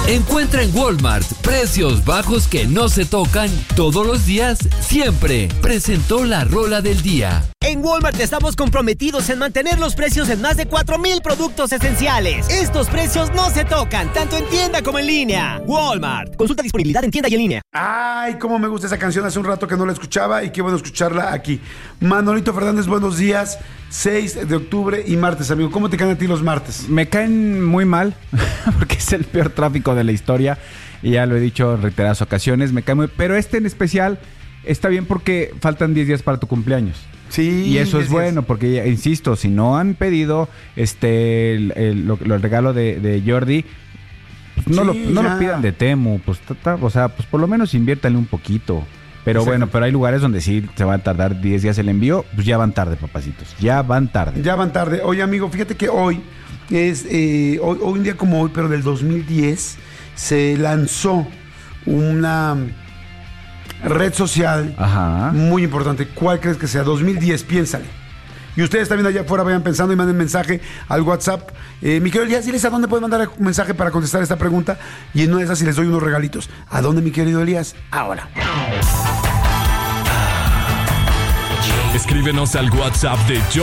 Encuentra en Walmart precios bajos que no se tocan todos los días, siempre. Presentó la rola del día. En Walmart estamos comprometidos en mantener los precios en más de 4,000 productos esenciales. Estos precios no se tocan, tanto en tienda como en línea. Walmart. Consulta disponibilidad en tienda y en línea. Ay, cómo me gusta esa canción. Hace un rato que no la escuchaba y qué bueno escucharla aquí. Manolito Fernández, buenos días. 6 de octubre y martes, amigo. ¿Cómo te caen a ti los martes? Me caen muy mal, porque es el peor tráfico de la historia. Y ya lo he dicho en reiteradas ocasiones. Me cae muy... Pero en especial está bien porque faltan 10 días para tu cumpleaños. Sí. Y eso es bueno, porque, insisto, si no han pedido el regalo de Jordi, pues no lo pidan de Temu. Pues, o sea, pues por lo menos inviértanle un poquito. Pero exacto. Bueno, pero hay lugares donde sí se va a tardar 10 días el envío. Pues ya van tarde, papacitos. Ya van tarde. Ya van tarde. Oye, amigo, fíjate que hoy es... hoy un día como hoy, pero del 2010, se lanzó una red social muy importante. ¿Cuál crees que sea? 2010, piénsale. Y ustedes también allá afuera vayan pensando y manden mensaje al WhatsApp. Mi querido Elías, diles a dónde pueden mandar un mensaje para contestar esta pregunta. Y en una de esas si les doy unos regalitos. ¿A dónde, mi querido Elías? Ahora. Escríbenos al WhatsApp de